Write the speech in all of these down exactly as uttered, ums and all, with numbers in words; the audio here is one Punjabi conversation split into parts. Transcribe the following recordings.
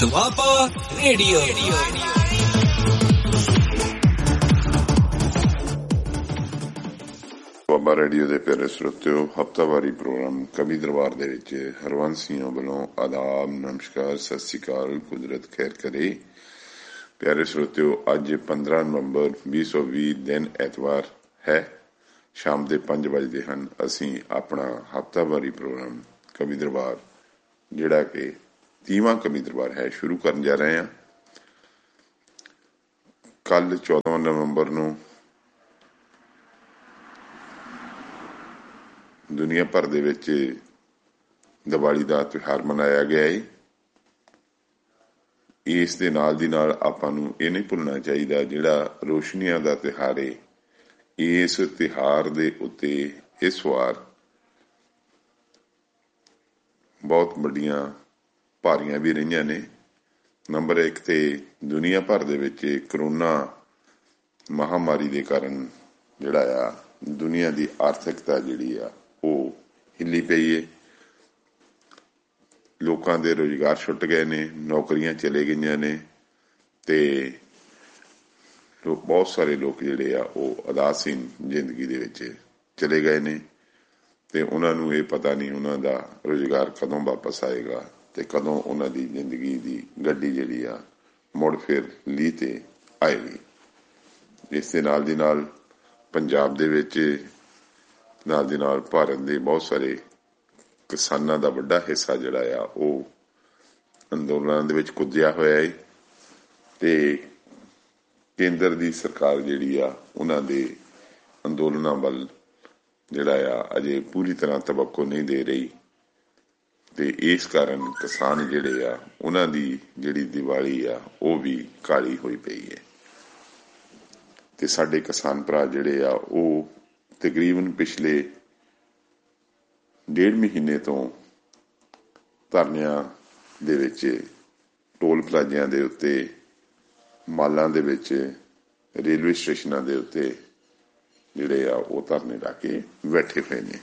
ਦੁਆਬਾ ਰੇਡੀਓ। ਦੁਆਬਾ ਰੇਡੀਓ ਦੇ ਪਿਆਰੇ ਸਰੋਤਿਓ, ਹਫ਼ਤਾਵਾਰੀ ਪ੍ਰੋਗਰਾਮ ਕਵੀ ਦਰਬਾਰ ਦੇ ਵਿੱਚ ਹਰਵੰਸ ਸਿੰਘਾਂ ਵੱਲੋਂ ਆਦਾਬ, ਨਮਸਕਾਰ, ਸਤਿ ਸ੍ਰੀ ਅਕਾਲ, ਕੁਦਰਤ ਖੈਰ ਕਰੇ। ਪਿਆਰੇ ਸਰੋਤਿਓ, ਅੱਜ ਪੰਦਰਾਂ ਨਵੰਬਰ ਵੀਹ ਸੌ ਵੀਹ ਦਿਨ ਐਤਵਾਰ ਹੈ। ਸ਼ਾਮ ਦੇ ਪੰਜ ਵੱਜਦੇ ਹਨ। ਅਸੀਂ ਆਪਣਾ ਹਫ਼ਤਾਵਾਰੀ ਪ੍ਰੋਗਰਾਮ ਕਵੀ ਦਰਬਾਰ, ਜਿਹੜਾ ਕਿ ਤੀਵਾਂ ਕਵੀ ਦਰਬਾਰ ਹੈ, ਸ਼ੁਰੂ ਕਰਨ ਜਾ ਰਹੇ ਹਾਂ। ਕੱਲ੍ਹ ਚੌਦ੍ਹਾਂ ਨਵੰਬਰ ਨੂੰ ਦੁਨੀਆ ਭਰ ਦੇ ਵਿੱਚ ਦੀਵਾਲੀ ਦਾ ਤਿਉਹਾਰ ਮਨਾਇਆ ਗਿਆ ਹੈ। ਇਸ ਦੇ ਨਾਲ ਦੀ ਨਾਲ ਆਪਾਂ ਨੂੰ ਇਹ ਨਹੀਂ ਭੁੱਲਣਾ ਚਾਹੀਦਾ, ਜਿਹੜਾ ਰੋਸ਼ਨੀਆਂ ਦਾ ਤਿਉਹਾਰ ਹੈ, ਇਸ ਤਿਉਹਾਰ ਦੇ ਉੱਤੇ ਇਸ ਵਾਰ ਬਹੁਤ ਵੱਡੀਆਂ ਭਾਰੀਆਂ ਵੀ ਰਹੀਆਂ ਨੇ। ਨੰਬਰ ਇੱਕ ਤੇ ਦੁਨੀਆ ਭਰ ਦੇ ਵਿੱਚ ਕਰੋਨਾ ਮਹਾਮਾਰੀ ਦੇ ਕਾਰਨ ਜਿਹੜਾ ਆ ਦੁਨੀਆ ਦੀ ਆਰਥਿਕਤਾ ਜਿਹੜੀ ਆ ਉਹ ਹਿੱਲੀ ਪਈ ਹੈ। ਲੋਕਾਂ ਦੇ ਰੁਜ਼ਗਾਰ ਛੁੱਟ ਗਏ ਨੇ, ਨੌਕਰੀਆਂ ਚਲੇ ਗਈਆਂ ਨੇ ਤੇ ਬਹੁਤ ਸਾਰੇ ਲੋਕ ਜਿਹੜੇ ਆ ਉਹ ਉਦਾਸੀਨ ਜ਼ਿੰਦਗੀ ਦੇ ਵਿੱਚ ਚਲੇ ਗਏ ਨੇ ਤੇ ਉਹਨਾਂ ਨੂੰ ਇਹ ਪਤਾ ਨਹੀਂ ਉਹਨਾਂ ਦਾ ਰੁਜ਼ਗਾਰ ਕਦੋਂ ਵਾਪਸ ਆਏਗਾ ਤੇ ਕਦੋਂ ਉਹਨਾਂ ਦੀ ਜ਼ਿੰਦਗੀ ਦੀ ਗੱਡੀ ਜਿਹੜੀ ਆ ਮੁੜ ਫਿਰ ਲੀਹ ਤੇ ਆਏਗੀ। ਇਸ ਦੇ ਨਾਲ ਦੀ ਨਾਲ ਪੰਜਾਬ ਦੇ ਵਿੱਚ ਨਾਲ ਦੀ ਨਾਲ ਭਾਰਤ ਦੇ ਬਹੁਤ ਸਾਰੇ ਕਿਸਾਨਾਂ ਦਾ ਵੱਡਾ ਹਿੱਸਾ ਜਿਹੜਾ ਆ ਉਹ ਅੰਦੋਲਨਾਂ ਦੇ ਵਿੱਚ ਕੁੱਦਿਆ ਹੋਇਆ ਹੈ ਤੇ ਕੇਂਦਰ ਦੀ ਸਰਕਾਰ ਜਿਹੜੀ ਆ ਉਹਨਾਂ ਦੇ ਅੰਦੋਲਨਾਂ ਵੱਲ ਜਿਹੜਾ ਆ ਅਜੇ ਪੂਰੀ ਤਰ੍ਹਾਂ ਤਵੱਕੋ ਨਹੀਂ ਦੇ ਰਹੀ ਤੇ ਇਸ ਕਾਰਨ ਕਿਸਾਨ ਜਿਹੜੇ ਆ ਉਹਨਾਂ ਦੀ ਜਿਹੜੀ ਦੀਵਾਲੀ ਆ ਉਹ ਵੀ ਕਾਲੀ ਹੋਈ ਪਈ ਹੈ ਤੇ ਸਾਡੇ ਕਿਸਾਨ ਭਰਾ ਜਿਹੜੇ ਆ ਉਹ ਤਕਰੀਬਨ ਪਿਛਲੇ ਡੇਢ ਮਹੀਨੇ ਤੋਂ ਧਰਨਿਆਂ ਦੇ ਵਿੱਚ, ਟੋਲ ਪਲਾਜ਼ਿਆਂ ਦੇ ਉੱਤੇ, ਮਾਲਾਂ ਦੇ ਵਿੱਚ, ਰੇਲਵੇ ਸਟੇਸ਼ਨਾਂ ਦੇ ਉੱਤੇ ਜਿਹੜੇ ਆ ਉਹ ਧਰਨੇ ਲਾ ਕੇ ਬੈਠੇ ਹੋਏ ਨੇ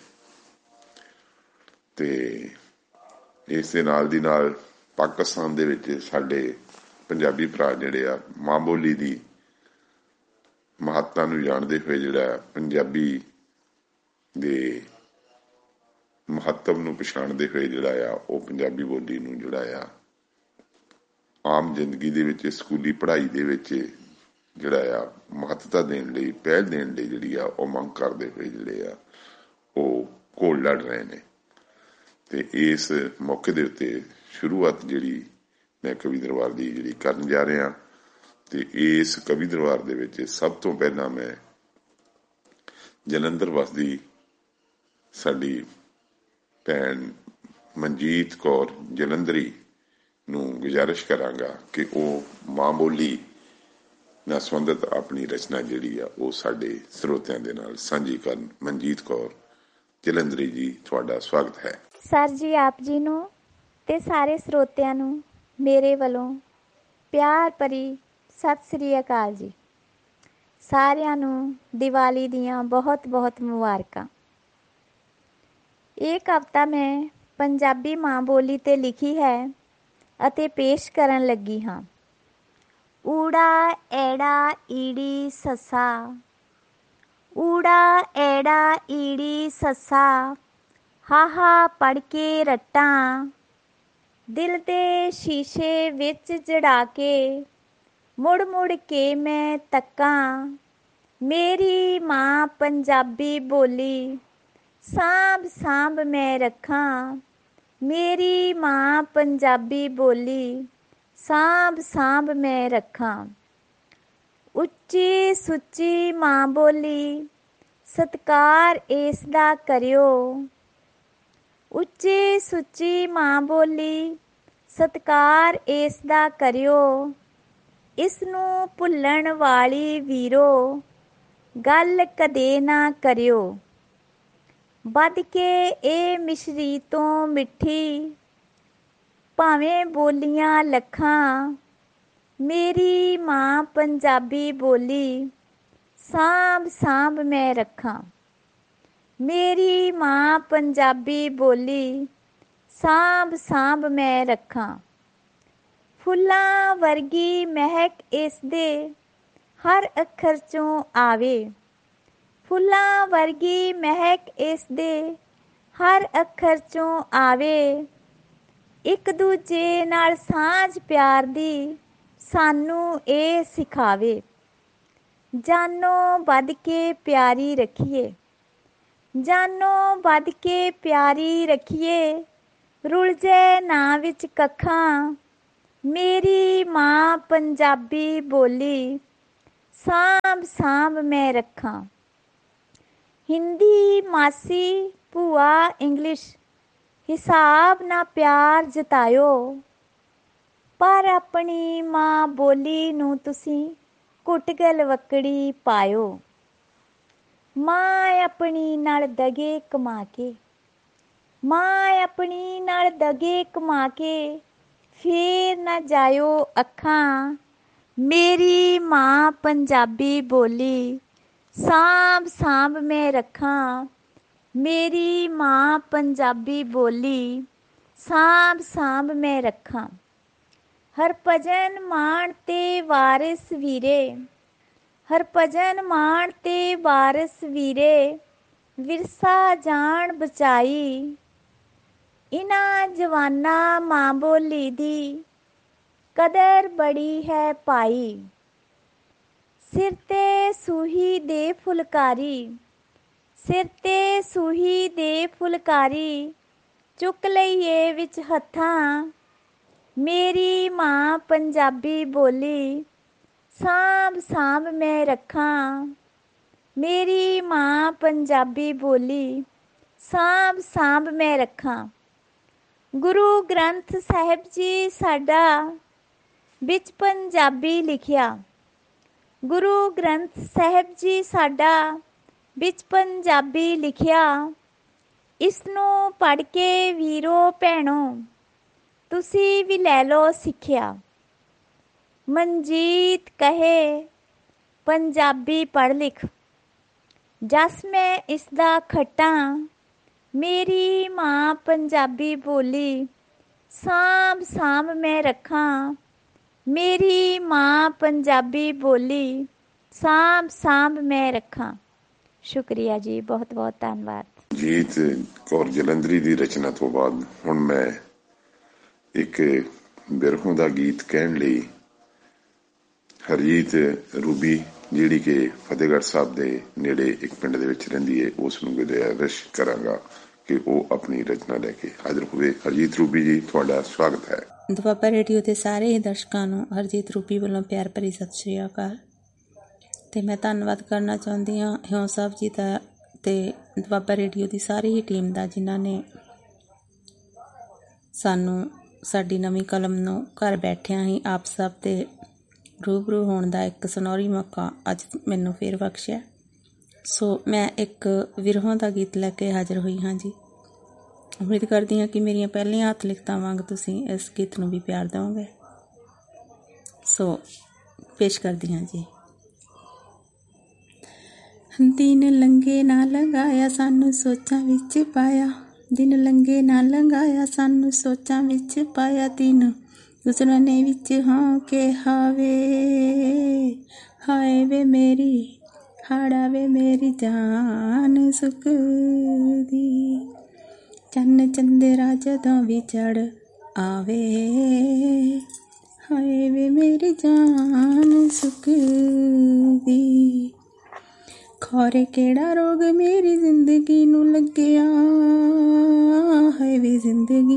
ਤੇ ਇਸ ਦੇ ਨਾਲ ਦੀ ਨਾਲ ਪਾਕਿਸਤਾਨ ਦੇ ਵਿੱਚ ਸਾਡੇ ਪੰਜਾਬੀ ਭਰਾ ਜਿਹੜੇ ਆ ਮਾਂ ਬੋਲੀ ਦੀ ਮਹੱਤਤਾ ਨੂੰ ਜਾਣਦੇ ਹੋਏ ਜਿਹੜਾ ਪੰਜਾਬੀ ਦੇ ਮਹੱਤਵ ਨੂੰ ਪਛਾਣਦੇ ਹੋਏ ਜਿਹੜਾ ਆ ਉਹ ਪੰਜਾਬੀ ਬੋਲੀ ਨੂੰ ਜਿਹੜਾ ਆ ਆਮ ਜ਼ਿੰਦਗੀ ਦੇ ਵਿੱਚ, ਸਕੂਲੀ ਪੜ੍ਹਾਈ ਦੇ ਵਿੱਚ ਜਿਹੜਾ ਆ ਮਹੱਤਤਾ ਦੇਣ ਲਈ, ਪਹਿਲ ਦੇਣ ਲਈ ਜਿਹੜੀ ਆ ਉਹ ਮੰਗ ਕਰਦੇ ਹੋਏ ਜਿਹੜੇ ਆ ਉਹ ਘੋਲ ਲੜ ਰਹੇ ਨੇ ਤੇ ਇਸ ਮੌਕੇ ਦੇ ਉੱਤੇ ਸ਼ੁਰੂਆਤ ਜਿਹੜੀ ਮੈਂ ਕਵੀ ਦਰਬਾਰ ਦੀ ਜਿਹੜੀ ਕਰਨ ਜਾ ਰਿਹਾ ਤੇ ਇਸ ਕਵੀ ਦਰਬਾਰ ਦੇ ਵਿੱਚ ਸਭ ਤੋਂ ਪਹਿਲਾਂ ਮੈਂ ਜਲੰਧਰ ਵਸਦੀ ਸਾਡੀ ਭੈਣ ਮਨਜੀਤ ਕੌਰ ਜਲੰਧਰੀ ਨੂੰ ਗੁਜ਼ਾਰਿਸ਼ ਕਰਾਂਗਾ ਕਿ ਉਹ ਮਾਂ ਬੋਲੀ ਨਾਲ ਸੰਬੰਧਿਤ ਆਪਣੀ ਰਚਨਾ ਜਿਹੜੀ ਆ ਉਹ ਸਾਡੇ ਸਰੋਤਿਆਂ ਦੇ ਨਾਲ ਸਾਂਝੀ ਕਰਨ। ਮਨਜੀਤ ਕੌਰ ਜਲੰਧਰੀ ਜੀ, ਤੁਹਾਡਾ ਸਵਾਗਤ ਹੈ। ਸਰ ਜੀ, ਆਪ ਜੀ ਨੂੰ ਤੇ ਸਾਰੇ ਸਰੋਤਿਆਂ ਨੂੰ ਮੇਰੇ ਵੱਲੋਂ ਪਿਆਰ ਭਰੀ ਸਤਿ ਸ੍ਰੀ ਅਕਾਲ ਜੀ। ਸਾਰਿਆਂ ਨੂੰ ਦੀਵਾਲੀ ਦੀਆਂ ਬਹੁਤ ਬਹੁਤ ਮੁਬਾਰਕਾਂ। ਇਹ ਕਵਿਤਾ ਮੈਂ ਪੰਜਾਬੀ ਮਾਂ ਬੋਲੀ 'ਤੇ ਲਿਖੀ ਹੈ ਅਤੇ ਪੇਸ਼ ਕਰਨ ਲੱਗੀ ਹਾਂ। ਊੜਾ ਐੜਾ ਈੜੀ ਸੱਸਾ, ਊੜਾ ਐੜਾ ਈੜੀ ਸੱਸਾ, ਹਾਹਾ ਪੜ੍ਹ ਕੇ ਰੱਟਾਂ, ਦਿਲ ਦੇ ਸ਼ੀਸ਼ੇ ਵਿੱਚ ਜੜਾ ਕੇ ਮੁੜ ਮੁੜ ਕੇ ਮੈਂ ਤੱਕਾਂ, ਮੇਰੀ ਮਾਂ ਪੰਜਾਬੀ ਬੋਲੀ ਸਾਂਭ ਸਾਂਭ ਮੈਂ ਰੱਖਾਂ, ਮੇਰੀ ਮਾਂ ਪੰਜਾਬੀ ਬੋਲੀ ਸਾਂਭ ਸਾਂਭ ਮੈਂ ਰੱਖਾਂ। ਉੱਚੀ ਸੁੱਚੀ ਮਾਂ ਬੋਲੀ ਸਤਿਕਾਰ ਇਸ ਦਾ ਕਰਿਓ, ਉੱਚੀ ਸੁੱਚੀ ਮਾਂ ਬੋਲੀ ਸਤਿਕਾਰ ਇਸ ਦਾ ਕਰਿਓ, ਇਸ ਨੂੰ ਭੁੱਲਣ ਵਾਲੀ ਵੀਰੋ ਗੱਲ ਕਦੇ ਨਾ ਕਰਿਓ। ਵੱਧ ਕੇ ਇਹ ਮਿਸ਼ਰੀ ਤੋਂ ਮਿੱਠੀ ਭਾਵੇਂ ਬੋਲੀਆਂ ਲੱਖਾਂ, ਮੇਰੀ ਮਾਂ ਪੰਜਾਬੀ ਬੋਲੀ ਸਾਂਭ ਸਾਂਭ ਮੈਂ ਰੱਖਾਂ, ਮੇਰੀ ਮਾਂ ਪੰਜਾਬੀ ਬੋਲੀ ਸਾਂਭ ਸਾਂਭ ਮੈਂ ਰੱਖਾਂ। ਫੁੱਲਾਂ ਵਰਗੀ ਮਹਿਕ ਇਸ ਦੇ ਹਰ ਅੱਖਰ ਚੋਂ ਆਵੇ। ਫੁੱਲਾਂ ਵਰਗੀ ਮਹਿਕ ਇਸ ਦੇ ਹਰ ਅੱਖਰ ਚੋਂ ਆਵੇ। ਇੱਕ ਦੂਜੇ ਨਾਲ ਸਾਂਝ ਪਿਆਰ ਦੀ ਸਾਨੂੰ ਇਹ ਸਿਖਾਵੇ। ਜਾਨੋਂ ਵੱਧ ਕੇ ਪਿਆਰੀ ਰੱਖੀਏ, ਜਾਨੋਂ ਵੱਧ ਕੇ ਪਿਆਰੀ ਰੱਖੀਏ। ਰੁਲਝੇ ਨਾ ਵਿੱਚ ਕੱਖਾਂ, ਮੇਰੀ ਮਾਂ ਪੰਜਾਬੀ ਬੋਲੀ ਸਾਂਭ ਸਾਂਭ ਮੈਂ ਰੱਖਾਂ। ਹਿੰਦੀ ਮਾਸੀ ਭੂਆ ਇੰਗਲਿਸ਼ ਹਿਸਾਬ ਨਾ ਪਿਆਰ ਜਤਾਇਓ, ਪਰ ਆਪਣੀ ਮਾਂ ਬੋਲੀ ਨੂੰ ਤੁਸੀਂ ਘੁੱਟ ਗਲਵੱਕੜੀ ਪਾਇਓ। ਮਾਂ ਆਪਣੀ ਨਾਲ ਦਗੇ ਕਮਾ ਕੇ, ਮਾਂ ਆਪਣੀ ਨਾਲ ਦਗੇ ਕਮਾ ਕੇ ਫੇਰ ਨਾ ਜਾਇਓ ਅੱਖਾਂ। ਮੇਰੀ ਮਾਂ ਪੰਜਾਬੀ ਬੋਲੀ ਸਾਂਭ ਸਾਂਭ ਮੈਂ ਰੱਖਾਂ। ਮੇਰੀ ਮਾਂ ਪੰਜਾਬੀ ਬੋਲੀ ਸਾਂਭ ਸਾਂਭ ਮੈਂ ਰੱਖਾਂ। ਹਰਭਜਨ ਮਾਨ ਤੇ ਵਾਰਿਸ ਵੀਰੇ, ਹਰਭਜਨ ਮਾਨ ਤੇ ਵਾਰਿਸ ਵੀਰੇ ਵਿਰਸਾ ਜਾਨ ਬਚਾਈ। ਇਨ੍ਹਾਂ ਜਵਾਨਾਂ ਮਾਂ ਬੋਲੀ ਦੀ ਕਦਰ ਬੜੀ ਹੈ ਪਾਈ। ਸਿਰ ਤੇ ਸੂਹੀ ਦੇ ਫੁਲਕਾਰੀ, ਸਿਰ ਤੇ ਸੂਹੀ ਦੇ ਫੁਲਕਾਰੀ ਚੁੱਕ ਲਈਏ ਵਿੱਚ ਹੱਥਾਂ। ਮੇਰੀ ਮਾਂ ਪੰਜਾਬੀ ਬੋਲੀ ਸਾਂਭ ਸਾਂਭ ਮੈਂ ਰੱਖਾਂ। ਮੇਰੀ ਮਾਂ ਪੰਜਾਬੀ ਬੋਲੀ ਸਾਂਭ ਸਾਂਭ ਮੈਂ ਰੱਖਾਂ। ਗੁਰੂ ਗ੍ਰੰਥ ਸਾਹਿਬ ਜੀ ਸਾਡਾ ਵਿੱਚ ਪੰਜਾਬੀ ਲਿਖਿਆ। ਗੁਰੂ ਗ੍ਰੰਥ ਸਾਹਿਬ ਜੀ ਸਾਡਾ ਵਿੱਚ ਪੰਜਾਬੀ ਲਿਖਿਆ। ਇਸ ਨੂੰ ਪੜ੍ਹ ਕੇ ਵੀਰੋ ਭੈਣੋ ਤੁਸੀਂ ਵੀ ਲੈ ਲਓ ਸਿੱਖਿਆ। ਮਨਜੀਤ ਕਹੇ ਪੰਜਾਬੀ ਪੜ੍ਹ ਲਿਖ, ਜਸ ਮੈਂ ਇਸ ਦਾ ਖੱਟਾਂ। ਮੇਰੀ ਮਾਂ ਪੰਜਾਬੀ ਬੋਲੀ ਸਾਂਭ ਸਾਂਭ ਮੈਂ ਰੱਖਾਂ। ਮੇਰੀ ਮਾਂ ਪੰਜਾਬੀ ਬੋਲੀ ਸਾਂਭ ਸਾਂਭ ਮੈਂ ਰੱਖਾਂ। ਸ਼ੁਕਰੀਆ ਜੀ, ਬਹੁਤ ਬਹੁਤ ਧੰਨਵਾਦ। ਜੀਤ ਕੌਰ ਜਲੰਧਰੀ ਦੀ ਰਚਨਾ ਤੋਂ ਬਾਅਦ ਹੁਣ ਮੈਂ ਇੱਕ ਬਿਰਹੋਂ ਦਾ ਗੀਤ ਕਹਿਣ ਲਈ ਹਰਜੀਤ ਰੂਬੀ, ਜਿਹੜੀ ਕਿ ਫਤਿਹਗੜ੍ਹ ਸਾਹਿਬ ਦੇ ਨੇੜੇ ਇੱਕ ਪਿੰਡ ਦੇ ਵਿੱਚ ਰਹਿੰਦੀ ਹੈ, ਉਸ ਨੂੰ ਗੁਜ਼ਾਰਿਸ਼ ਕਰਾਂਗਾ ਕਿ ਉਹ ਆਪਣੀ ਰਚਨਾ ਲੈ ਕੇ ਹਾਜ਼ਰ ਹੋਵੇ। ਹਰਜੀਤ ਰੂਬੀ ਜੀ, ਤੁਹਾਡਾ ਸਵਾਗਤ ਹੈ। ਦੁਆਬਾ ਰੇਡੀਓ ਦੇ ਸਾਰੇ ਹੀ ਦਰਸ਼ਕਾਂ ਨੂੰ ਹਰਜੀਤ ਰੂਬੀ ਵੱਲੋਂ ਪਿਆਰ ਭਰੀ ਸਤਿ ਸ਼੍ਰੀ ਅਕਾਲ। ਅਤੇ ਮੈਂ ਧੰਨਵਾਦ ਕਰਨਾ ਚਾਹੁੰਦੀ ਹਾਂ ਹਿਉਂ ਸਾਹਿਬ ਜੀ ਦਾ ਅਤੇ ਦੁਆਬਾ ਰੇਡੀਓ ਦੀ ਸਾਰੀ ਹੀ ਟੀਮ ਦਾ, ਜਿਨ੍ਹਾਂ ਨੇ ਸਾਨੂੰ ਸਾਡੀ ਨਵੀਂ ਕਲਮ ਨੂੰ ਘਰ ਬੈਠਿਆਂ ਹੀ ਆਪ ਸਭ ਦੇ ਰੂਬਰੂ ਹੋਣ ਦਾ ਇੱਕ ਸੁਨਹਿਰੀ ਮੌਕਾ ਅੱਜ ਮੈਨੂੰ ਫੇਰ ਬਖਸ਼ਿਆ। ਸੋ ਮੈਂ ਇੱਕ ਵਿਰਹੋਂ ਦਾ ਗੀਤ ਲੈ ਕੇ ਹਾਜ਼ਰ ਹੋਈ ਹਾਂ ਜੀ। ਉਮੀਦ ਕਰਦੀ ਹਾਂ ਕਿ ਮੇਰੀਆਂ ਪਹਿਲੀਆਂ ਹੱਥ ਲਿਖਤਾਂ ਵਾਂਗ ਤੁਸੀਂ ਇਸ ਗੀਤ ਨੂੰ ਵੀ ਪਿਆਰ ਦਿਓਗੇ। ਸੋ ਪੇਸ਼ ਕਰਦੀ ਹਾਂ ਜੀ। ਦਿਨ ਲੰਘੇ ਨਾ ਲੰਘਾਇਆ ਸਾਨੂੰ ਸੋਚਾਂ ਵਿੱਚ ਪਾਇਆ, ਦਿਨ ਲੰਘੇ ਨਾ ਲੰਘਾਇਆ ਸਾਨੂੰ ਸੋਚਾਂ ਵਿੱਚ ਪਾਇਆ। ਦਿਨ ਗੁਜ਼ਰਨੇ ਵਿੱਚ ਹਾਂ ਕੇ ਹਾਵੇ, ਹਾਏ ਵੇ ਮੇਰੀ ਹਾੜਾ ਵੇ ਮੇਰੀ ਜਾਨ ਸੁੱਕਦੀ। ਚੰਨ ਚੰਦਰਾ ਜਦੋਂ ਵੀ ਚੜ ਆਵੇ, ਹਾਏ ਵੇ ਮੇਰੀ ਜਾਨ ਸੁੱਕਦੀ। ਖੌਰੇ ਕਿਹੜਾ ਰੋਗ ਮੇਰੀ ਜ਼ਿੰਦਗੀ ਨੂੰ ਲੱਗਿਆ, ਹਾਏ ਵੇ ਜ਼ਿੰਦਗੀ